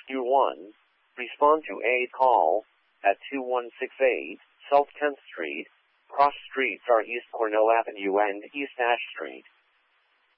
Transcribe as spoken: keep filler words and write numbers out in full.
You one. Respond to a call at two one six eight South tenth Street. Cross streets are East Cornell Avenue and East Ash Street.